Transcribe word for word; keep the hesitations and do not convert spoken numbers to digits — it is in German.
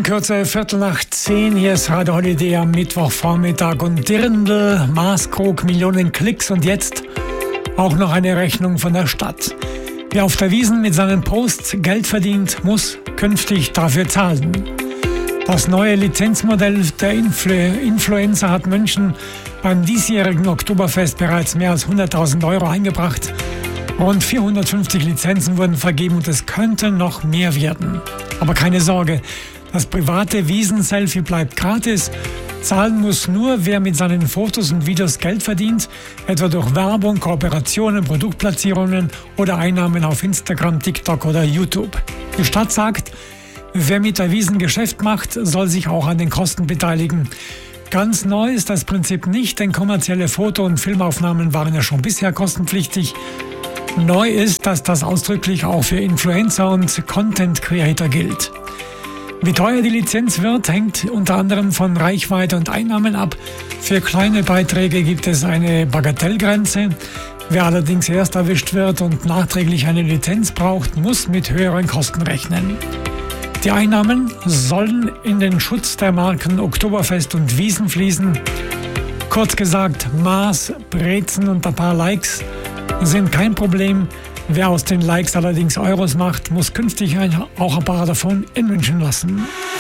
In Kürze Viertel nach zehn, hier ist Radio Holiday am Mittwochvormittag und Dirndl, Maßkrug, Millionen Klicks und jetzt auch noch eine Rechnung von der Stadt. Wer auf der Wiesn mit seinen Posts Geld verdient, muss künftig dafür zahlen. Das neue Lizenzmodell der Influ- Influencer hat München beim diesjährigen Oktoberfest bereits mehr als hunderttausend Euro eingebracht. Rund vierhundertfünfzig Lizenzen wurden vergeben und es könnte noch mehr werden. Aber keine Sorge, das private Wiesn-Selfie bleibt gratis. Zahlen muss nur, wer mit seinen Fotos und Videos Geld verdient, etwa durch Werbung, Kooperationen, Produktplatzierungen oder Einnahmen auf Instagram, TikTok oder YouTube. Die Stadt sagt, wer mit der Wiesn Geschäft macht, soll sich auch an den Kosten beteiligen. Ganz neu ist das Prinzip nicht, denn kommerzielle Foto- und Filmaufnahmen waren ja schon bisher kostenpflichtig. Neu ist, dass das ausdrücklich auch für Influencer und Content Creator gilt. Wie teuer die Lizenz wird, hängt unter anderem von Reichweite und Einnahmen ab. Für kleine Beiträge gibt es eine Bagatellgrenze. Wer allerdings erst erwischt wird und nachträglich eine Lizenz braucht, muss mit höheren Kosten rechnen. Die Einnahmen sollen in den Schutz der Marken Oktoberfest und Wiesn fließen. Kurz gesagt, Maß, Brezen und ein paar Likes sind kein Problem. Wer aus den Likes allerdings Euros macht, muss künftig auch ein paar davon in München lassen.